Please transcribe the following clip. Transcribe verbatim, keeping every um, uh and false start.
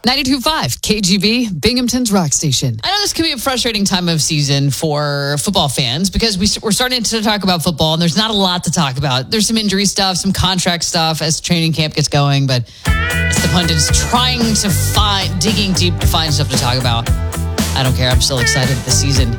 ninety-two point five K G B, Binghamton's rock station. I know this can be a frustrating time of season for football fans because we, we're starting to talk about football and there's not a lot to talk about. There's some injury stuff, some contract stuff as training camp gets going, but it's the pundits trying to find, digging deep to find stuff to talk about. I don't care. I'm still excited. The season